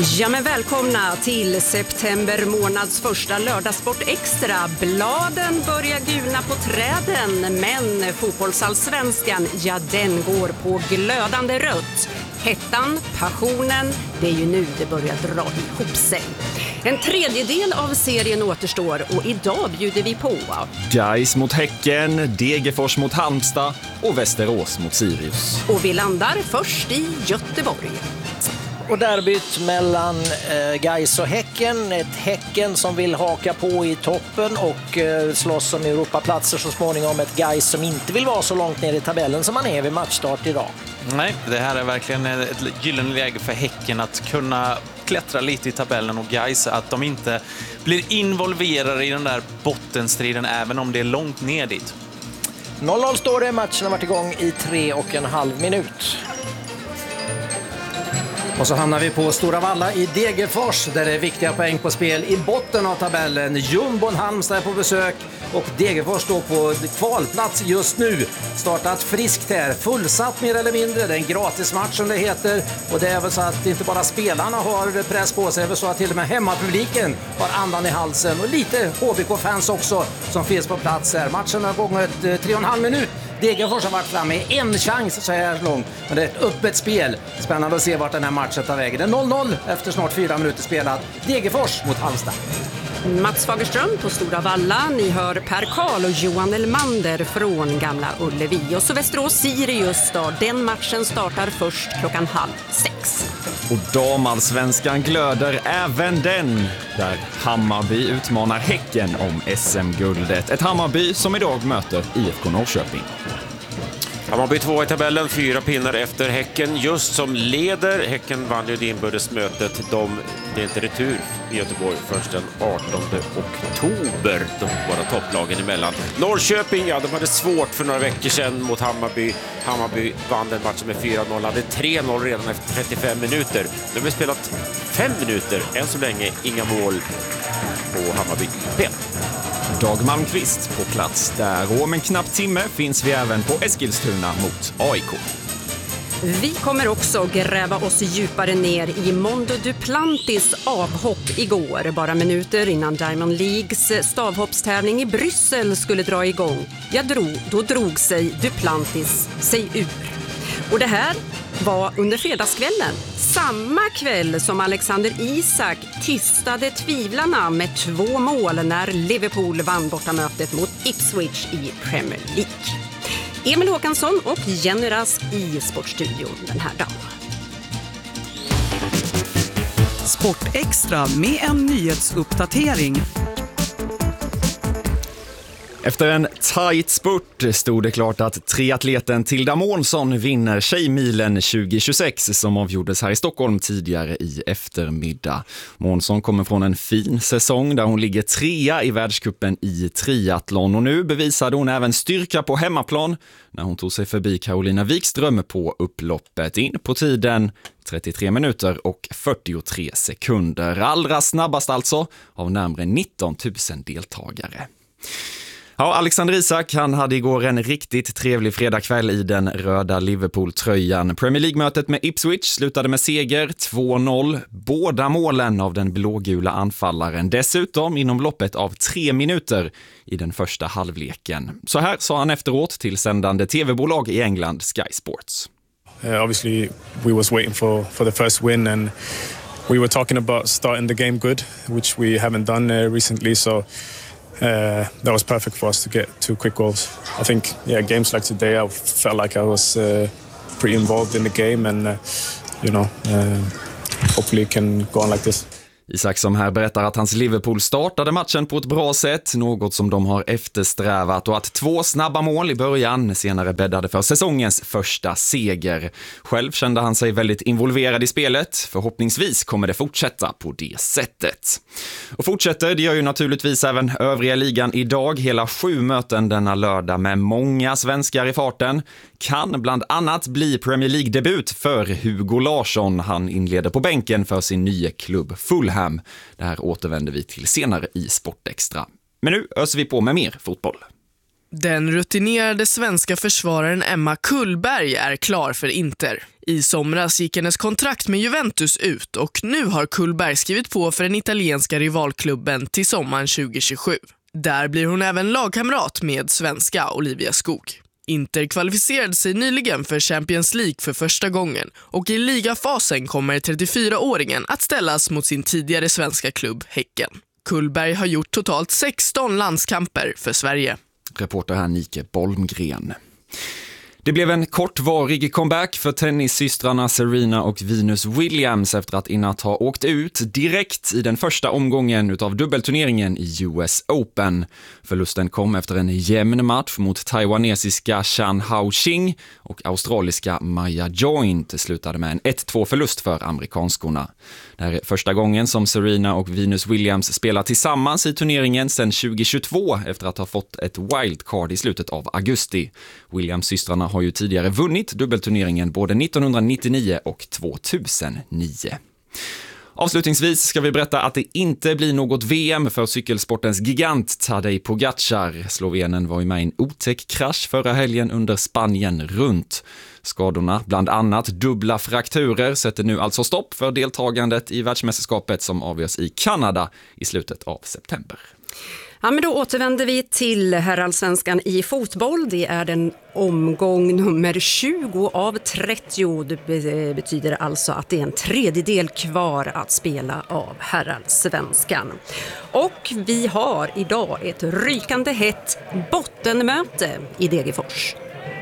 Ja, men välkomna till september månads första lördagssport extra. Bladen börjar gulna på träden, men fotbollsallsvenskan, ja, den går på glödande rött. Hettan, passionen, det är ju nu det börjar dra ihop sig. En tredjedel av serien återstår och idag bjuder vi på Gais mot Häcken, Degerfors mot Halmstad och Västerås mot Sirius. Och vi landar först i Göteborg. Och derbyt mellan Gais och Häcken. Ett Häcken som vill haka på i toppen och slåss om Europaplatser så småningom. Ett Gais som inte vill vara så långt ner i tabellen som man är vid matchstart idag. Nej, det här är verkligen ett gyllene läge för Häcken att kunna klättra lite i tabellen och Gais att de inte blir involverade i den där bottenstriden även om det är långt ner dit. 0-0 står det. Matchen har varit igång i 3,5 minut. Och så hamnar vi på Stora Valla i Degerfors där det är viktiga poäng på spel i botten av tabellen. Jumbon Halmstad är på besök och Degerfors står på kvalplats just nu. Startat friskt här, fullsatt mer eller mindre. Det är en gratismatch som det heter och det är väl så att inte bara spelarna har press på sig, det är väl så att till och med hemmapubliken har andan i halsen och lite HBK-fans också som finns på plats här. Matchen har gått 3,5 minut. Degerfors har varit framme i en chans så här långt, men det är ett öppet spel. Spännande att se vart den här matchen tar vägen. Det är 0-0 efter snart 4 minuter spelat. Degerfors mot Halmstad. Mats Fagerström på Stora Valla. Ni hör Per Karl och Johan Elmander från Gamla Ullevi. Och så Västerås Sirius då. Den matchen startar först 5:30. Och damallsvenskan glöder även den, där Hammarby utmanar Häcken om SM-guldet. Ett Hammarby som idag möter IFK Norrköping. Hammarby 2 i tabellen, 4 pinnar efter Häcken just som leder. Häcken vann ju det inbördesmötet. Det är inte retur i Göteborg först den 18 oktober. De båda topplagen emellan. Norrköping, ja, de hade svårt för några veckor sedan mot Hammarby. Hammarby vann den matchen med 4-0. Hade 3-0 redan efter 35 minuter. Nu har vi spelat 5 minuter. Än så länge inga mål på Hammarby. Dag Malmqvist på plats där, och om en knapp timme finns vi även på Eskilstuna mot AIK. Vi kommer också gräva oss djupare ner i Mondo Duplantis avhopp igår. Bara minuter innan Diamond Leagues stavhoppstävling i Bryssel skulle dra igång. Då drog sig Duplantis sig ur. Och det här var under fredagskvällen. Samma kväll som Alexander Isak tystade tvivlarna med 2 mål när Liverpool vann bortamötet mot Ipswich i Premier League. Emil Håkansson och Jenny Rask i Sportstudion den här dagen. Sportextra med en nyhetsuppdatering. Efter en tight spurt stod det klart att triatleten Tilda Månsson vinner Tjejmilen 2026 som avgjordes här i Stockholm tidigare i eftermiddag. Månsson kommer från en fin säsong där hon ligger 3 i världscupen i triathlon och nu bevisade hon även styrka på hemmaplan när hon tog sig förbi Carolina Wikström på upploppet in på tiden 33 minuter och 43 sekunder. Allra snabbast alltså av närmare 19 000 deltagare. Ja, Alexander Isak, han hade igår en riktigt trevlig fredagkväll i den röda Liverpool-tröjan. Premier League-mötet med Ipswich slutade med seger 2-0. Båda målen av den blågula anfallaren. Dessutom inom loppet av 3 minuter i den första halvleken. Så här sa han efteråt till sändande tv-bolag i England, Sky Sports. Obviously, we was waiting for the first win and we were talking about starting the game good, which we haven't done recently, so that was perfect for us to get 2 quick goals. I think, games like today, I felt like I was pretty involved in the game and, hopefully it can go on like this. Isak som här berättar att hans Liverpool startade matchen på ett bra sätt, något som de har eftersträvat, och att 2 snabba mål i början senare bäddade för säsongens första seger. Själv kände han sig väldigt involverad i spelet. Förhoppningsvis kommer det fortsätta på det sättet. Och fortsätter, det gör ju naturligtvis även övriga ligan idag. Hela 7 möten denna lördag med många svenskar i farten. Kan bland annat bli Premier League-debut för Hugo Larsson. Han inleder på bänken för sin nya klubb Fulham. Det här återvänder vi till senare i Sportextra. Men nu öser vi på med mer fotboll. Den rutinerade svenska försvararen Emma Kullberg är klar för Inter. I somras gick hennes kontrakt med Juventus ut och nu har Kullberg skrivit på för den italienska rivalklubben till sommaren 2027. Där blir hon även lagkamrat med svenska Olivia Skog. Inter kvalificerade sig nyligen för Champions League för första gången och i ligafasen kommer 34-åringen att ställas mot sin tidigare svenska klubb Häcken. Kullberg har gjort totalt 16 landskamper för Sverige. Reporter här Nike Bolmgren. Det blev en kortvarig comeback för tennissystrarna Serena och Venus Williams efter att innan ha åkt ut direkt i den första omgången av dubbelturneringen i US Open. Förlusten kom efter en jämn match mot taiwanesiska Chan Hao-Ching och australiska Maya Joint slutade med en 1-2 förlust för amerikanskorna. Det här är första gången som Serena och Venus Williams spelar tillsammans i turneringen sedan 2022 efter att ha fått ett wildcard i slutet av augusti. Williams-systrarna har ju tidigare vunnit dubbelturneringen både 1999 och 2009. Avslutningsvis ska vi berätta att det inte blir något VM för cykelsportens gigant Tadej Pogačar. Slovenen var ju med i en otäck krasch förra helgen under Spanien runt. Skadorna, bland annat dubbla frakturer, sätter nu alltså stopp för deltagandet i världsmästerskapet som avgörs i Kanada i slutet av september. Ja, men då återvänder vi till herrallsvenskan i fotboll. Det är den omgång nummer 20 av 30. Det betyder alltså att det är en tredjedel kvar att spela av herrallsvenskan. Och vi har idag ett rykande hett bottenmöte i Degerfors.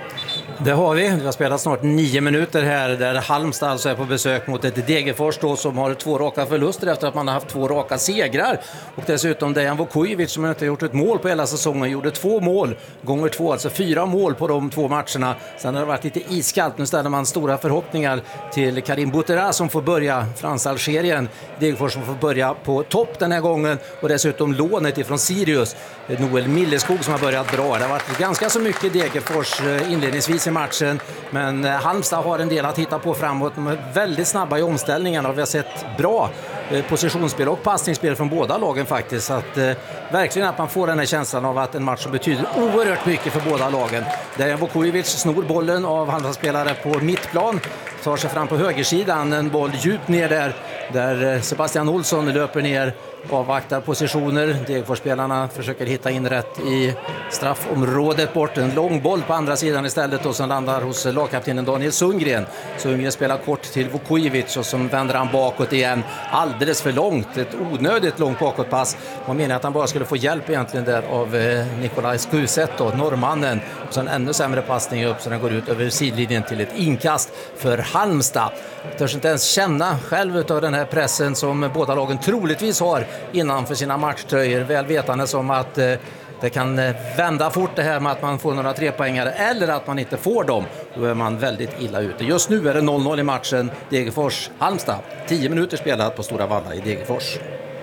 Det har vi. Vi har spelat snart 9 minuter här där Halmstad alltså är på besök mot ett Degerfors då, som har 2 raka förluster efter att man har haft 2 raka segrar. Och dessutom Dejan Vukojevic som inte har gjort ett mål på hela säsongen gjorde 2 mål gånger 2, alltså 4 mål på de 2 matcherna. Sen har det varit lite iskallt. Nu ställer man stora förhoppningar till Karim Boutera som får börja Frans-Algerien. Degerfors som får börja på topp den här gången och dessutom lånet ifrån Sirius. Noel Milleskog som har börjat bra. Det har varit ganska så mycket Degerfors inledningsvis i matchen, men Halmstad har en del att hitta på framåt. De är väldigt snabba i omställningarna och vi har sett bra positionsspel och passningsspel från båda lagen faktiskt. Så att verkligen att man får den här känslan av att en match som betyder oerhört mycket för båda lagen. Dejan Vukojevic snor bollen av Halmstad-spelare på mittplan, tar sig fram på högersidan, en boll djupt ner där Sebastian Olsson löper ner, avvaktar positioner. Degerfors-spelarna försöker hitta in rätt i straffområdet bort. En lång boll på andra sidan istället och som landar hos lagkaptenen Daniel Sundgren. Sundgren spelar kort till Vukojevic och som vänder han bakåt igen. Alldeles för långt, ett onödigt långt bakåtpass. Man menar att han bara skulle få hjälp egentligen där av Nikolaj Skuset då, norrmannen. Och sen ännu sämre passning upp så den går ut över sidlinjen till ett inkast för Halmstad. Törs inte ens känna själv av den här pressen som båda lagen troligtvis har innanför sina matchtröjor, väl vetande som att det kan vända fort det här med att man får några 3-poängare eller att man inte får dem. Då är man väldigt illa ute. Just nu är det 0-0 i matchen Degerfors-Halmstad. 10 minuter spelat på Stora Valla i Degerfors.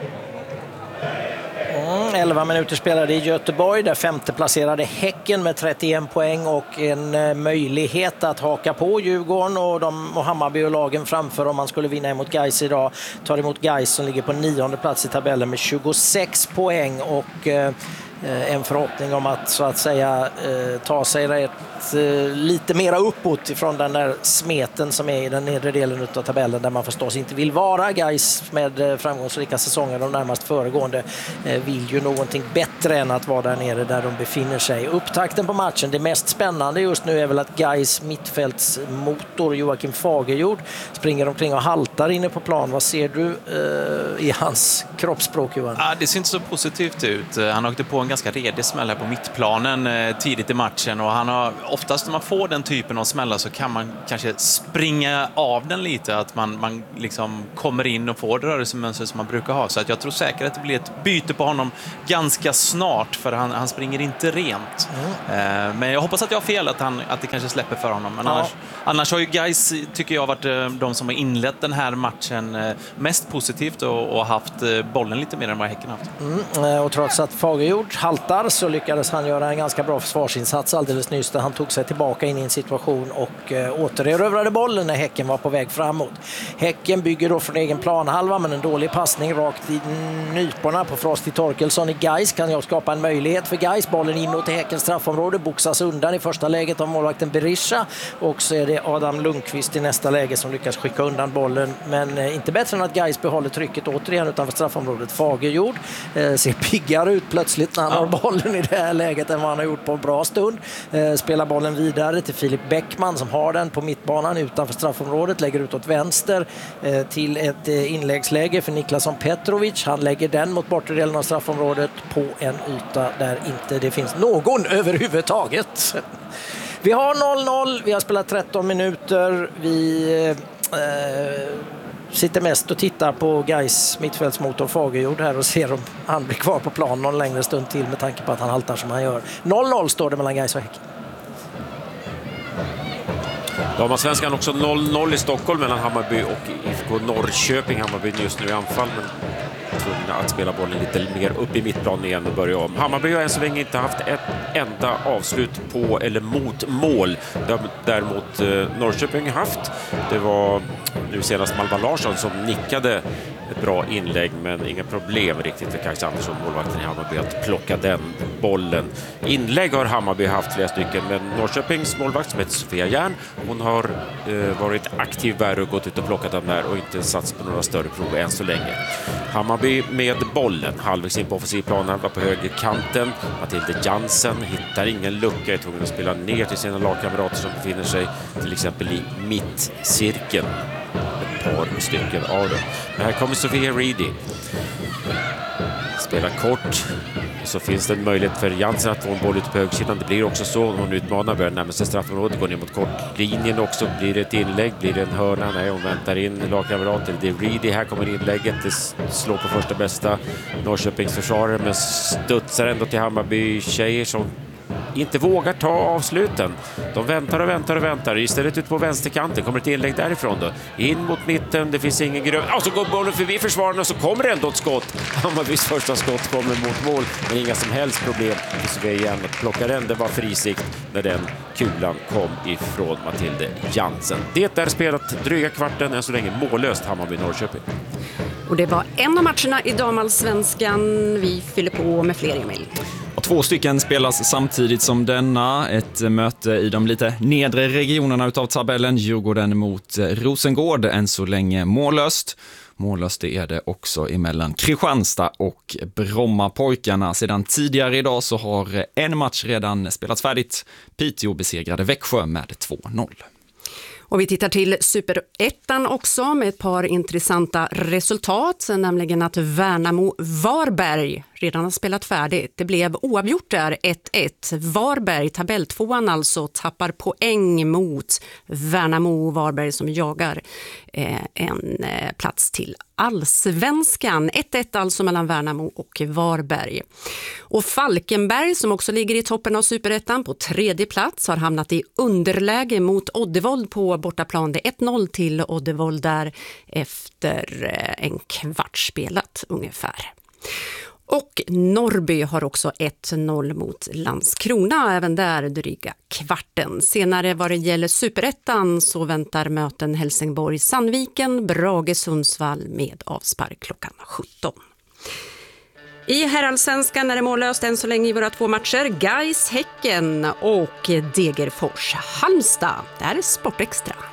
11 minuter spelade i Göteborg där 5:e placerade Häcken med 31 poäng och en möjlighet att haka på Djurgården och Hammarby och lagen framför om man skulle vinna emot Gais idag. Tar emot Gais som ligger på 9:e plats i tabellen med 26 poäng och en förhoppning om att så att säga ta sig lite mera uppåt ifrån den där smeten som är i den nedre delen av tabellen där man förstås inte vill vara. Gais med framgångsrika säsonger de närmast föregående vill ju någonting bättre än att vara där nere där de befinner sig. Upptakten på matchen, det mest spännande just nu är väl att Gais mittfältsmotor Joakim Fagerjord springer omkring och haltar inne på plan. Vad ser du i hans kroppsspråk, Johan? Ja, det ser inte så positivt ut. Han åkte på en ganska redig smäll här på mittplanen tidigt i matchen och han har oftast när man får den typen av smällar så kan man kanske springa av den lite, att man liksom kommer in och får det rörelsemönster som man brukar ha. Så att jag tror säkert att det blir ett byte på honom ganska snart, för han springer inte rent. Men jag hoppas att jag har fel, att det kanske släpper för honom. Men annars har ju Gais, tycker jag, varit de som har inlett den här matchen mest positivt och haft bollen lite mer än vad Häcken haft. Och trots att Fagerjord haltar så lyckades han göra en ganska bra försvarsinsats alldeles nyss där han tog sig tillbaka in i en situation och återerövrade bollen när Häcken var på väg framåt. Häcken bygger då från egen planhalva, men en dålig passning rakt i nyporna på Frosty Torkelsson i Gais kan att skapa en möjlighet för Gais. Bollen inåt i Häckens straffområde, boxas undan i första läget av målvakten Berisha, och så är det Adam Lundqvist i nästa läge som lyckas skicka undan bollen, men inte bättre än att Gais behåller trycket återigen utanför straffområdet. Fagerjord ser piggare ut plötsligt när han har bollen i det här läget än vad han har gjort på en bra stund. Spelar bollen vidare till Filip Bäckman som har den på mittbanan utanför straffområdet, lägger ut åt vänster till ett inläggsläge för Niklasson Petrovic. Han lägger den mot bortre delen av straffområdet på en yta där inte det finns någon överhuvudtaget. Vi har 0-0, vi har spelat 13 minuter, vi sitter mest och tittar på Gais mittfältsmotor Fagerjord här och ser om han blir kvar på plan någon längre stund till med tanke på att han haltar som han gör. 0-0 står det mellan Gais och Häcken. Damallsvenskan också 0-0 i Stockholm mellan Hammarby och IFK Norrköping. Hammarby just nu i anfall, men tvungna att spela bollen lite mer upp i mittplan igen och börja om. Hammarby har än så länge inte haft ett enda avslut på eller mot mål. Det har däremot Norrköping haft. Det var nu senast Malva Larsson som nickade ett bra inlägg, men inga problem riktigt för Kajsa Andersson, målvakten i Hammarby, att plocka den bollen. Inlägg har Hammarby haft flera stycken, men Norrköpings målvakt som heter Sofia Järn, hon har varit aktiv där och gått ut och plockat den där och inte sats på några större prov än så länge. Hammarby med bollen, halvvägs in på offensivplanen, var på högerkanten. Matilde Jansen hittar ingen lucka, är tvungen att spela ner till sina lagkamrater som befinner sig till exempel i mittcirkeln. Ett par stycken av dem. Men här kommer Sofia Reedy. Spelar kort. Så finns det en möjlighet för Jansen att få en boll ut på högsidan. Det blir också så. Hon utmanar, börjar närma sig straffområdet, går ner mot kortlinjen också. Blir det ett inlägg? Blir det en hörna? Nej, hon väntar in lagkamrater. Det är Reedy. Här kommer inlägget. Det slår på första bästa Norrköpings försvarare, men studsar ändå till Hammarby tjejer som inte vågar ta avsluten. De väntar och väntar och väntar. Istället ut på vänsterkanten kommer ett inlägg därifrån då. In mot mitten, det finns ingen grön. Så går bollen förbi försvararna och så kommer det ändå ett skott. Hammarbys första skott kommer mot mål, men inga som helst problem. Så vi igen att plocka den. Det var frisikt när den kulan kom ifrån Matilde Jansen. Det är spelat dryga kvarten, än så länge mållöst Hammarby-Norrköping. Och det var en av matcherna i damallsvenskan. Vi fyller på med fler, Emil. Och 2 stycken spelas samtidigt som denna. Ett möte i de lite nedre regionerna utav tabellen. Djurgården mot Rosengård, än så länge mållöst. Mållöst är det också emellan Kristianstad och Brommapojkarna. Sedan tidigare idag så har en match redan spelats färdigt. Piteå besegrade Växjö med 2-0. Och vi tittar till Superettan också med ett par intressanta resultat, nämligen att Värnamo-Varberg redan har spelat färdigt. Det blev oavgjort där, 1-1. Varberg, tabelltvåan alltså, tappar poäng mot Värnamo-Varberg som jagar en plats till Allsvenskan. 1-1 alltså mellan Värnamo och Varberg. Och Falkenberg, som också ligger i toppen av Superettan på 3:e plats, har hamnat i underläge mot Oddevold på bortaplan. Det är 1-0 till Oddevold där efter en kvart spelat ungefär. Och Norrby har också 1-0 mot Landskrona, även där dryga kvarten. Senare vad det gäller Superettan så väntar möten Helsingborg-Sandviken, Brage-Sundsvall med avspark klockan 17. I herrallsvenskan är det mållöst än så länge i våra 2 matcher. Gais Häcken och Degerfors Halmstad. Det här är Sportextra.